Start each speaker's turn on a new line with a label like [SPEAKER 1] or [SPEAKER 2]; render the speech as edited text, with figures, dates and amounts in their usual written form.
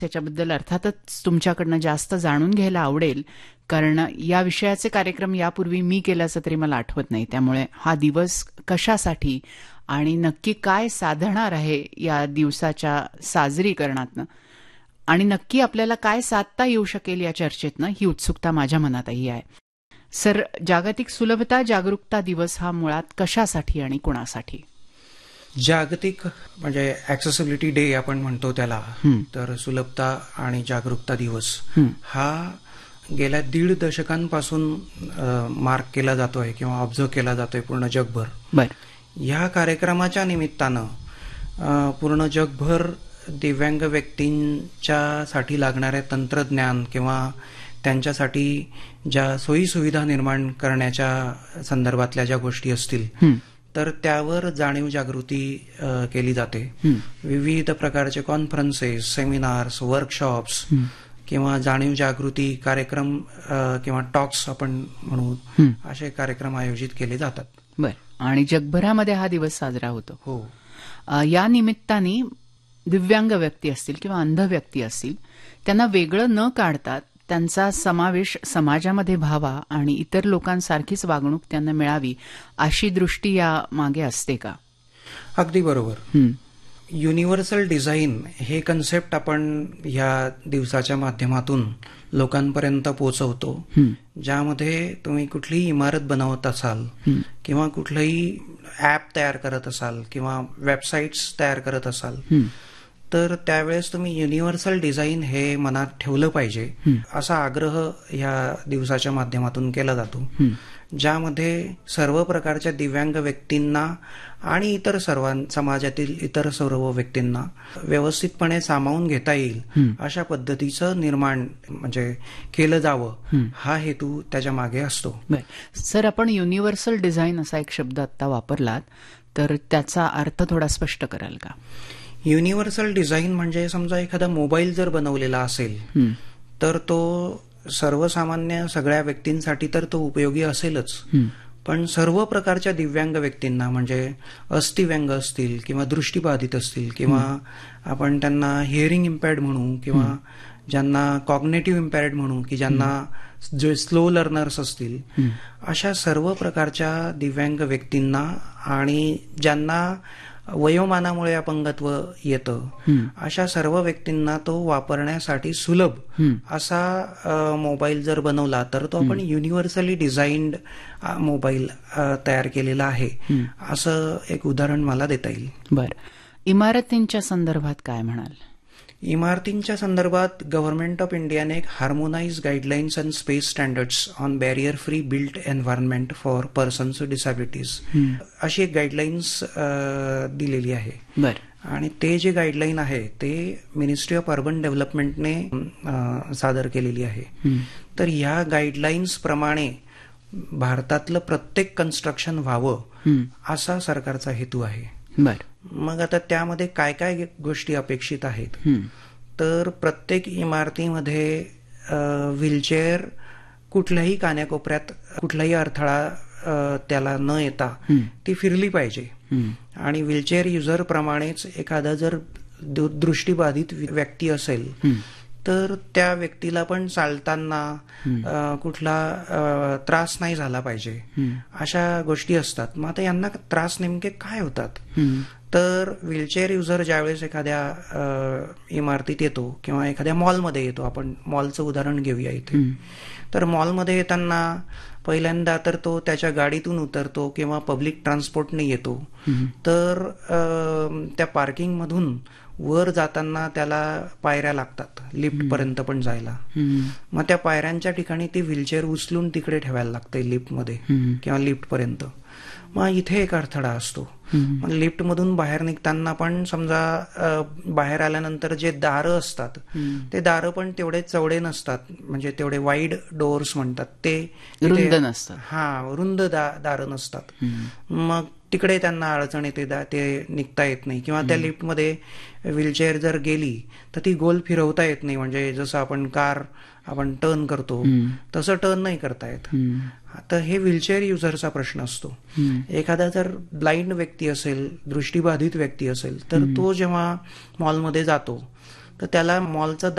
[SPEAKER 1] त्याच्याबद्दल अर्थातच तुमच्याकडनं जास्त जाणून घ्यायला आवडेल, कारण या विषयाचे कार्यक्रम यापूर्वी मी केल्याचं तरी मला आठवत नाही. त्यामुळे हा दिवस कशासाठी आणि नक्की काय साधणार आहे या दिवसाच्या साजरीकरणातनं आणि नक्की आपल्याला काय साधता येऊ शकेल या चर्चेतनं ही उत्सुकता माझ्या मनातही आहे. सर, जागतिक सुलभता जागरूकता दिवस हा मुळात कशासाठी आणि कुणासाठी?
[SPEAKER 2] जागतिक म्हणजे ॲक्सेसिबिलिटी डे आपण म्हणतो त्याला, तर सुलभता आणि जागरूकता दिवस हा गेल्या 1.5 दशकांपासून मार्क केला जातोय किंवा ऑब्झर्व केला जातोय पूर्ण जगभर. या कार्यक्रमाच्या निमित्तानं पूर्ण जगभर दिव्यांग व्यक्तींच्यासाठी लागणारे तंत्रज्ञान किंवा त्यांच्यासाठी ज्या सोयीसुविधा निर्माण करण्याच्या संदर्भातल्या ज्या गोष्टी असतील तर त्यावर जाणीव जागृती केली जाते. विविध प्रकारचे कॉन्फरन्सेस, सेमिनार्स, वर्कशॉप्स किंवा जाणीव जागृती कार्यक्रम किंवा टॉक्स आपण म्हणू, असे कार्यक्रम आयोजित केले जातात.
[SPEAKER 1] बर. आणि जगभरामध्ये हा दिवस साजरा होतो.
[SPEAKER 2] हो.
[SPEAKER 1] या निमित्ताने दिव्यांग व्यक्ती असतील किंवा अंध व्यक्ती असतील त्यांना वेगळं न काढता त्यांचा समावेश समाजामध्ये व्हावा आणि इतर लोकांसारखीच वागणूक त्यांना मिळावी अशी दृष्टी या मागे असते का?
[SPEAKER 2] अगदी बरोबर. युनिव्हर्सल डिझाईन हे कन्सेप्ट आपण या दिवसाच्या माध्यमातून लोकांपर्यंत पोहोचवतो. ज्यामध्ये तुम्ही कुठलीही इमारत बनवत असाल किंवा कुठलंही ॲप तयार करत असाल किंवा वेबसाईट्स तयार करत असाल तर त्यावेळेस तुम्ही युनिव्हर्सल डिझाईन हे मनात ठेवलं पाहिजे असा आग्रह या दिवसाच्या माध्यमातून केला जातो. ज्यामध्ये सर्व प्रकारच्या दिव्यांग व्यक्तींना आणि इतर समाजातील इतर सर्व व्यक्तींना व्यवस्थितपणे सामावून घेता येईल अशा पद्धतीचं निर्माण म्हणजे केलं जावं, हा हेतू त्याच्या मागे असतो.
[SPEAKER 1] सर, आपण युनिव्हर्सल डिझाईन असा एक शब्द आता वापरलात, तर त्याचा अर्थ थोडा स्पष्ट कराल का?
[SPEAKER 2] युनिव्हर्सल डिझाईन म्हणजे समजा एखादा मोबाईल जर बनवलेला असेल तर तो सर्वसामान्य सगळ्या व्यक्तींसाठी तर तो उपयोगी असेलच, पण सर्व प्रकारच्या दिव्यांग व्यक्तींना म्हणजे अस्थिव्यंग असतील किंवा दृष्टीबाधित असतील किंवा आपण त्यांना हिअरिंग इम्पेअर्ड म्हणू किंवा ज्यांना कॉग्नेटिव्ह इम्पेअर्ड म्हणू की ज्यांना जे स्लो लर्नर्स असतील, अशा सर्व प्रकारच्या दिव्यांग व्यक्तींना आणि ज्यांना वयोमानामुळे अपंगत्व येतं अशा सर्व व्यक्तींना तो वापरण्यासाठी सुलभ असा मोबाईल जर बनवला तर तो आपण युनिव्हर्सली डिझाईन्ड मोबाईल तयार केलेला आहे, असं एक उदाहरण मला देता येईल.
[SPEAKER 1] बर. इमारतींच्या संदर्भात काय म्हणाल?
[SPEAKER 2] इमारतींच्या संदर्भात गव्हर्नमेंट ऑफ इंडियाने एक harmonise guidelines and space standards on barrier free built environment for persons with disabilities अशी एक गाईडलाईन्स दिलेली आहे.
[SPEAKER 1] बर.
[SPEAKER 2] आणि ते जे गाईडलाईन आहे ते मिनिस्ट्री ऑफ अर्बन डेव्हलपमेंटने सादर केलेली आहे. तर या गाईडलाईन्स प्रमाणे भारतातलं प्रत्येक कन्स्ट्रक्शन व्हावं असा सरकारचा हेतू आहे.
[SPEAKER 1] बर.
[SPEAKER 2] मग आता त्यामध्ये काय काय गोष्टी अपेक्षित आहेत, तर प्रत्येक इमारतीमध्ये व्हीलचेअर कुठल्याही कान्याकोपऱ्यात कुठलाही अडथळा त्याला न येता ती फिरली पाहिजे. आणि व्हीलचेअर युजर प्रमाणेच एखादा जर दृष्टीबाधित व्यक्ती असेल तर त्या व्यक्तीला पण चालताना कुठला त्रास नाही झाला पाहिजे, अशा गोष्टी असतात. मग आता यांना त्रास नेमके काय होतात, तर व्हीलचेअर युजर ज्यावेळेस एखाद्या इमारतीत येतो किंवा एखाद्या मॉलमध्ये येतो, आपण मॉलचं उदाहरण घेऊया इथे, तर मॉलमध्ये येताना पहिल्यांदा तर तो त्याच्या गाडीतून उतरतो किंवा पब्लिक ट्रान्सपोर्टने येतो, तर त्या पार्किंगमधून वर जाताना त्याला पायऱ्या लागतात लिफ्टपर्यंत पण जायला. मग त्या पायऱ्यांच्या ठिकाणी ती व्हीलचेअर उचलून तिकडे ठेवायला लागते लिफ्टमध्ये किंवा लिफ्टपर्यंत. मग इथे एक अडथळा असतो. मग लिफ्टमधून बाहेर निघताना पण समजा बाहेर आल्यानंतर जे दारं असतात ते दारं पण तेवढे चौडे नसतात, म्हणजे तेवढे वाईड डोअर्स म्हणतात ते
[SPEAKER 1] रुंद नसतात.
[SPEAKER 2] हा, रुंद दारं नसतात. मग तिकडे त्यांना अडचण येते, ते निघता येत नाही. किंवा त्या लिफ्टमध्ये व्हीलचेअर जर गेली तर ती गोल फिरवता येत नाही, म्हणजे जसं आपण कार टर्न करतो तसं टर्न नाही करता येत. आता हे व्हीलचेअर युजरचा प्रश्न असतो. एखादा जर ब्लाइंड व्यक्ती असेल, दृष्टीबाधित व्यक्ती असेल, तर तो जेव्हा मॉलमध्ये जातो तर त्याला मॉलचं